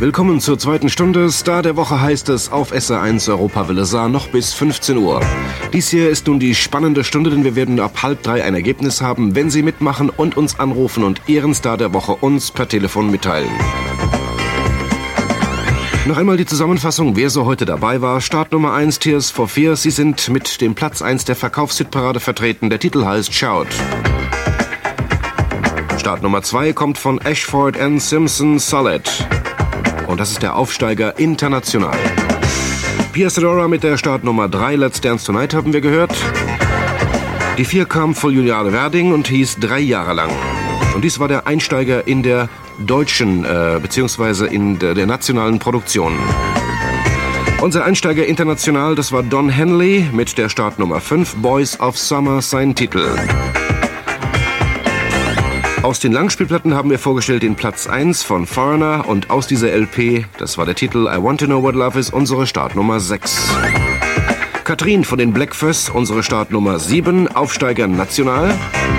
Willkommen zur zweiten Stunde. Star der Woche heißt es auf SR1 Europawelle Saar noch bis 15 Uhr. Dies hier ist nun die spannende Stunde, denn wir werden ab 2:30 ein Ergebnis haben, wenn Sie mitmachen und uns anrufen und Ihren Star der Woche uns per Telefon mitteilen. Noch einmal die Zusammenfassung, wer so heute dabei war. Start Nummer 1, Tears for Fears. Sie sind mit dem Platz 1 der Verkaufshitparade vertreten. Der Titel heißt Shout. Start Nummer 2 kommt von Ashford and Simpson, Solid. Und das ist der Aufsteiger international. Pia Sedora mit der Startnummer 3, Let's Dance Tonight, haben wir gehört. Die 4 kam von Juliane Werding und hieß 3 Jahre lang. Und dies war der Einsteiger in der deutschen, beziehungsweise in der nationalen Produktion. Unser Einsteiger international, das war Don Henley mit der Startnummer 5, Boys of Summer, sein Titel. Aus den Langspielplatten haben wir vorgestellt den Platz 1 von Foreigner und aus dieser LP, das war der Titel I Want to Know What Love Is, unsere Startnummer 6. Katrin von den Blackfurs, unsere Startnummer 7, Aufsteiger national.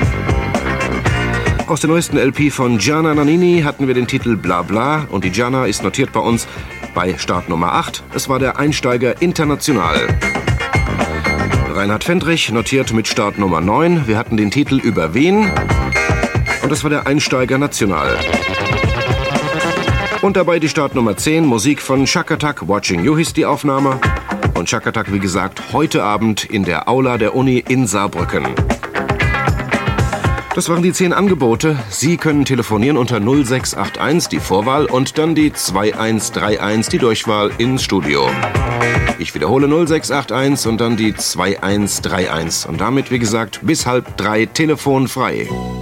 Aus der neuesten LP von Gianna Nannini hatten wir den Titel Bla Bla und die Gianna ist notiert bei uns bei Startnummer 8. Es war der Einsteiger international. Reinhard Fendrich notiert mit Startnummer 9. Wir hatten den Titel Über wen? Und das war der Einsteiger national. Und dabei die Startnummer 10, Musik von Chaka Tak, Watching You hieß die Aufnahme. Und Chaka Tak, wie gesagt, heute Abend in der Aula der Uni in Saarbrücken. Das waren die 10 Angebote. Sie können telefonieren unter 0681, die Vorwahl, und dann die 2131, die Durchwahl ins Studio. Ich wiederhole 0681 und dann die 2131. Und damit, wie gesagt, bis 2:30 telefonfrei.